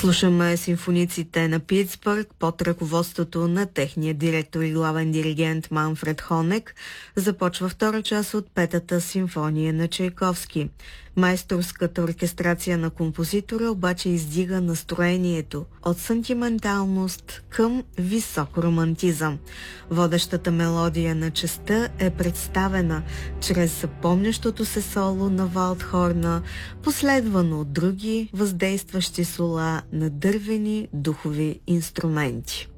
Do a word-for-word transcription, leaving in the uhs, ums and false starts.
Слушаме симфониците на Питсбърг под ръководството на техния директор и главен диригент Манфред Хонек. Започва втора част от Петата симфония на Чайковски. Майсторската оркестрация на композитора обаче издига настроението от сантименталност към висок романтизъм. Водещата мелодия на частта е представена чрез запомнящото се соло на Валдхорна, последвано от други въздействащи сола на дървени духови инструменти.